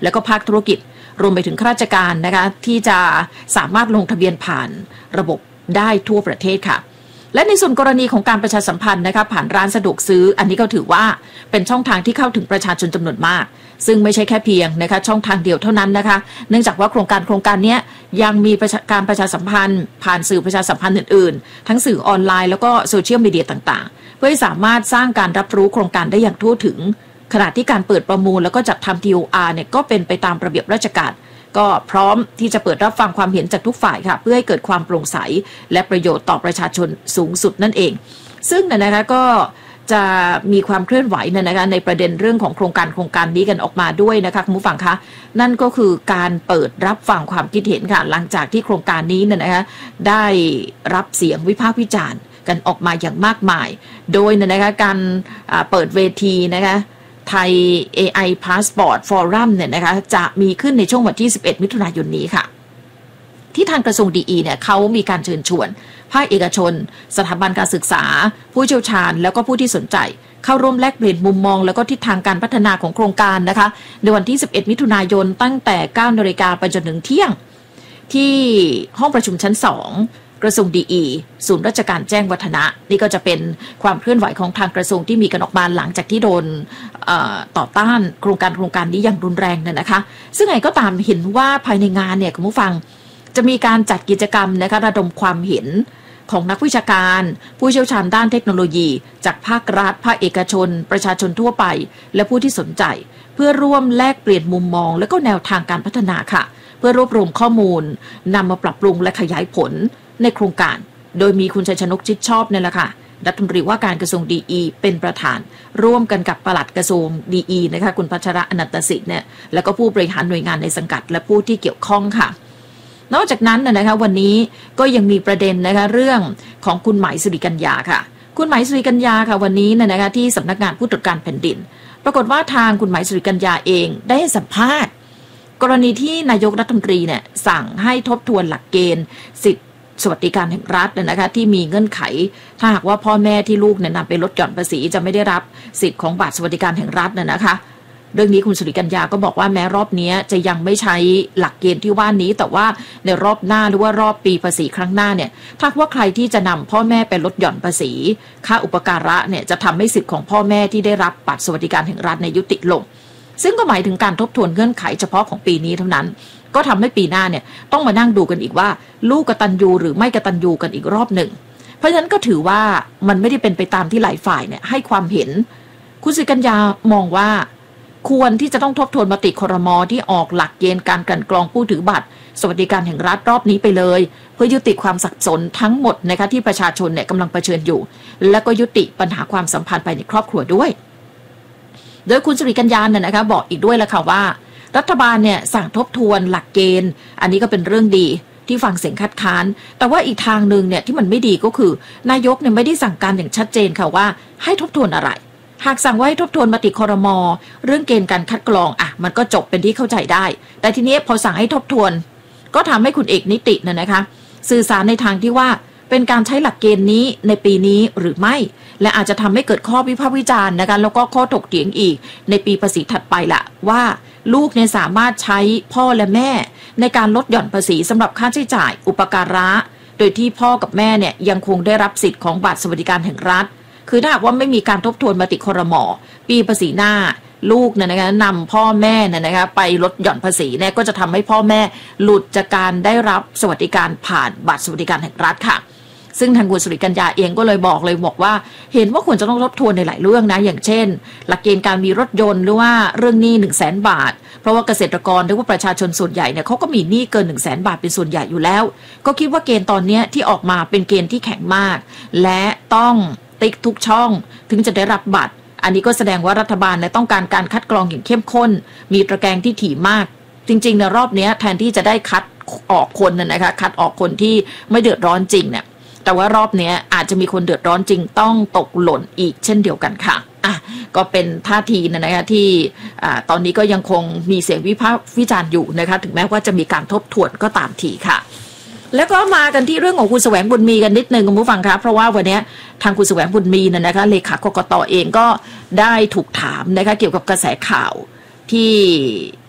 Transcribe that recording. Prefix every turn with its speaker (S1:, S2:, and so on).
S1: แล้วก็ภาคธุรกิจรวมไปถึงข้าราชการนะคะที่จะสามารถลงทะเบียนผ่านระบบได้ทั่วประเทศค่ะและในส่วนกรณีของการประชาสัมพันธ์นะคะผ่านร้านสะดวกซื้ออันนี้ก็ถือว่าเป็นช่องทางที่เข้าถึงประชาชนจำนวนมากซึ่งไม่ใช่แค่เพียงนะคะช่องทางเดียวเท่านั้นนะคะเนื่องจากว่าโครงการนี้ยังมีการประชาสัมพันธ์ผ่านสื่อประชาสัมพันธ์อื่นๆทั้งสื่อออนไลน์แล้วก็โซเชียลมีเดียต่างๆเพื่อให้สามารถสร้างการรับรู้โครงการได้อย่างทั่วถึงขณะที่การเปิดประมูลแล้วก็จัดทำ TOR เนี่ยก็เป็นไปตามระเบียบราชการก็พร้อมที่จะเปิดรับฟังความเห็นจากทุกฝ่ายค่ะเพื่อให้เกิดความโปร่งใสและประโยชน์ต่อประชาชนสูงสุดนั่นเองซึ่งนะคะก็จะมีความเคลื่อนไหวนะคะในประเด็นเรื่องของโครงการนี้กันออกมาด้วยนะคะคุณผู้ฟังคะนั่นก็คือการเปิดรับฟังความคิดเห็นค่ะหลังจากที่โครงการนี้นะคะได้รับเสียงวิพากษ์วิจารณ์กันออกมาอย่างมากมายโดยนะคะการเปิดเวทีนะคะไทย AI Passport Forum เนี่ยนะคะจะมีขึ้นในช่วงวันที่11มิถุนายนนี้ค่ะที่ทางกระทรวงดีเนี่ยเขามีการเชิญชวนภาคเอกชนสถาบันการศึกษาผู้เชี่ยวชาญแล้วก็ผู้ที่สนใจเข้าร่วมแลกเปลี่ยนมุมมองแล้วก็ทิศทางการพัฒนาของโครงการนะคะในวันที่11มิถุนายนตั้งแต่ 9:00 น.ไปจนถึงเที่ยงที่ห้องประชุมชั้น2กระทรวงดีศูนย์ราชการแจ้งวัฒนะนี่ก็จะเป็นความเคลื่อนไหวของทางกระทรวงที่มีกันออกมาหลังจากที่โดนต่อต้านโครงการนี้อย่างรุนแรงนะคะซึ่งไงก็ตามเห็นว่าภายในงานเนี่ยคุณผู้ฟังจะมีการจัดกิจกรรมนะคะระดมความเห็นของนักวิชาการผู้เชี่ยวชาญด้านเทคโนโลยีจากภาครัฐภาคเอกชนประชาชนทั่วไปและผู้ที่สนใจเพื่อร่วมแลกเปลี่ยนมุมมองและก็แนวทางการพัฒนาค่ะเพื่อรวบรวมข้อมูลนำมาปรับปรุงและขยายผลในโครงการโดยมีคุณชัยชนกชิดชอบเนี่ยแหละค่ะรัฐมนตรีว่าการกระทรวงดีเป็นประธานร่วมกันกับปลัดกระทรวงดีนะคะคุณพัชระอนันตสิทธิ์เนี่ยแล้วก็ผู้บริหารหน่วยงานในสังกัดและผู้ที่เกี่ยวข้องค่ะนอกจากนั้นนะคะวันนี้ก็ยังมีประเด็นนะคะเรื่องของคุณไหมสิริกัญญาค่ะคุณไหมสิริกัญญาค่ะวันนี้นะคะที่สำนักงานผู้ตรวจการแผ่นดินปรากฏว่าทางคุณไหมสิริกัญญาเองได้สัมภาษณ์กรณีที่นายกรัฐมนตรีเนี่ยสั่งให้ทบทวนหลักเกณฑ์สิทธิสวัสดิการแห่งรัฐนะคะที่มีเงื่อนไขถ้าหากว่าพ่อแม่ที่ลูกเนี่ยนำไปลดหย่อนภาษีจะไม่ได้รับสิทธิ์ของบัตรสวัสดิการแห่งรัฐนะคะเรื่องนี้คุณสิริกัญญาก็บอกว่าแม้รอบนี้จะยังไม่ใช้หลักเกณฑ์ที่ว่านี้แต่ว่าในรอบหน้าหรือว่ารอบปีภาษีครั้งหน้าเนี่ยถ้าว่าใครที่จะนำพ่อแม่ไปลดหย่อนภาษีค่าอุปการะเนี่ยจะทำให้สิทธิ์ของพ่อแม่ที่ได้รับบัตรสวัสดิการแห่งรัฐในยุติลงซึ่งก็หมายถึงการทบทวนเงื่อนไขเฉพาะของปีนี้เท่านั้นก็ทำให้ปีหน้าเนี่ยต้องมานั่งดูกันอีกว่าลูกกตัญญูหรือไม่กตัญญูกันอีกรอบหนึ่งเพราะฉะนั้นก็ถือว่ามันไม่ได้เป็นไปตามที่หลายฝ่ายเนี่ยให้ความเห็นคุณสิริกัญญามองว่าควรที่จะต้องทบทวนมติครม.ที่ออกหลักเกณฑ์การกลั่นกรองผู้ถือบัตรสวัสดิการแห่งรัฐรอบนี้ไปเลยเพื่อยุติความสับสนทั้งหมดนะคะที่ประชาชนเนี่ยกำลังเผชิญอยู่และก็ยุติปัญหาความสัมพันธ์ภายในครอบครัวด้วยโดยคุณสิริกัญญาเนี่ยนะคะบอกอีกด้วยละค่ะว่ารัฐบาลเนี่ยสั่งทบทวนหลักเกณฑ์อันนี้ก็เป็นเรื่องดีที่ฟังเสียงคัดค้านแต่ว่าอีกทางนึงเนี่ยที่มันไม่ดีก็คือนายกเนี่ยไม่ได้สั่งการอย่างชัดเจนค่ะว่าให้ทบทวนอะไรหากสั่งว่าให้ทบทวนมติครม.เรื่องเกณฑ์การคัดกรองมันก็จบเป็นที่เข้าใจได้แต่ทีนี้พอสั่งให้ทบทวนก็ทำให้คุณเอกนิตินะคะสื่อสารในทางที่ว่าเป็นการใช้หลักเกณฑ์นี้ในปีนี้หรือไม่และอาจจะทำให้เกิดข้อวิพากษ์วิจารณ์นะคะแล้วก็ข้อถกเถียงอีกในปีภาษีถัดไปละว่าลูกเนี่ยสามารถใช้พ่อและแม่ในการลดหย่อนภาษีสำหรับค่าใช้จ่ายอุปการะโดยที่พ่อกับแม่เนี่ยยังคงได้รับสิทธิ์ของบัตรสวัสดิการแห่งรัฐคือถ้าหากว่าไม่มีการทบทวนมติครม.ปีภาษีหน้าลูกเนี่ยนะคะนำพ่อแม่เนี่ยนะคะไปลดหย่อนภาษีเนี่ยก็จะทำให้พ่อแม่หลุดจากการได้รับสวัสดิการผ่านบัตรสวัสดิการแห่งรัฐค่ะซึ่งทางคุณสิริกัญญาเองก็เลยบอกว่าเห็นว่าควรจะต้องทบทวนในหลายเรื่องนะอย่างเช่นหลักเกณฑ์การมีรถยนต์หรือว่าเรื่องหนี้ 100,000 บาทเพราะว่าเกษตรกรหรือว่าประชาชนส่วนใหญ่เนี่ยเขาก็มีหนี้เกิน 100,000 บาทเป็นส่วนใหญ่อยู่แล้วก็คิดว่าเกณฑ์ตอนนี้ที่ออกมาเป็นเกณฑ์ที่แข็งมากและต้องติ๊กทุกช่องถึงจะได้รับบัตรอันนี้ก็แสดงว่ารัฐบาลต้องการการคัดกรองอย่างเข้มข้นมีตะแกรงที่ถี่มากจริงๆในรอบนี้แทนที่จะได้คัดออกคนนะคะคัดออกคนที่ไม่เดือดร้อนจริงเนี่ยแต่ว่ารอบนี้อาจจะมีคนเดือดร้อนจริงต้องตกหล่นอีกเช่นเดียวกันค่ะก็เป็นท่าทีนะคะที่ตอนนี้ก็ยังคงมีเสียงวิพากษ์วิจารณ์อยู่นะคะถึงแม้ว่าจะมีการทบทวนก็ตามทีค่ะแล้วก็มากันที่เรื่องของคุณแสวงบุญมีกันนิดนึงคุณผู้ฟังครับเพราะว่าวันนี้ทางคุณแสวงบุญมีนะคะเลขากกต.เองก็ได้ถูกถามนะคะเกี่ยวกับกระแสข่าวที่